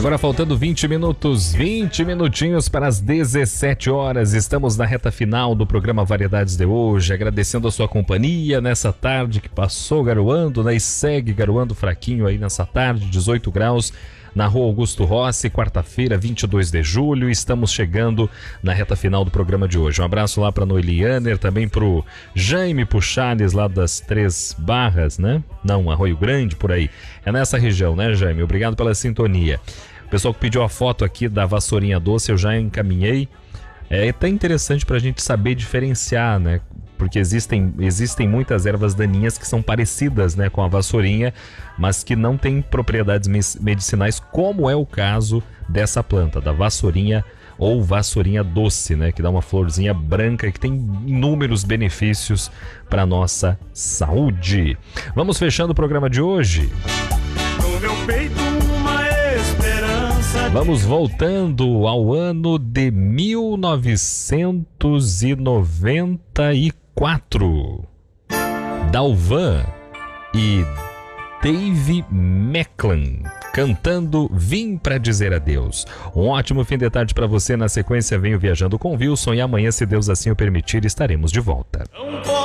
Agora faltando 20 minutinhos para as 17 horas. Estamos na reta final do programa Variedades de hoje, agradecendo a sua companhia nessa tarde que passou garoando, né? E segue garoando fraquinho aí nessa tarde, 18 graus. Na Rua Augusto Rossi, quarta-feira, 22 de julho, estamos chegando na reta final do programa de hoje. Um abraço lá para Noelianer, também pro Jaime Puchales, lá das Três Barras, né? Não, Arroio Grande, por aí. É nessa região, né, Jaime? Obrigado pela sintonia. O pessoal que pediu a foto aqui da vassourinha doce, eu já encaminhei. É até interessante para a gente saber diferenciar, né? Porque existem muitas ervas daninhas que são parecidas, né, com a vassourinha, mas que não têm propriedades medicinais, como é o caso dessa planta, da vassourinha ou vassourinha doce, né, que dá uma florzinha branca e que tem inúmeros benefícios para nossa saúde. Vamos fechando o programa de hoje. No meu peito uma esperança. Vamos voltando ao ano de 1994. Dalvan e Dave Macklin cantando Vim Pra Dizer Adeus. Um ótimo fim de tarde para você. Na sequência venho Viajando com Wilson e amanhã, se Deus assim o permitir, estaremos de volta.